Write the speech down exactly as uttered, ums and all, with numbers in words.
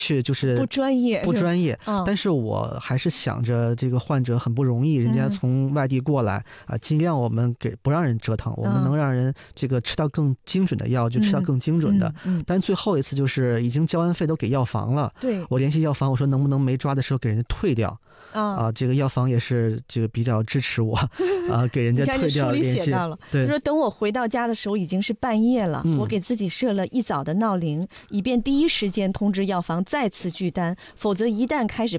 确就是不专业， 不专业、 嗯、 但是我还是想着这个患者很不容易，人家从外地过来、嗯、啊，尽量我们给不让人折腾，我们能让人这个吃到更精准的药就吃到更精准的、 嗯嗯嗯、 但最后一次就是已经交完费都给药房了， 对， 我联系药房我说能不能没抓的时候给人家退掉啊、呃，这个药房也是这个比较支持我啊，给人家退掉联系。 书里写到了，对，就说等我回到家的时候已经是半夜了、嗯、我给自己设了一早的闹铃，以便第一时间通知药房再次拒单，否则一旦开始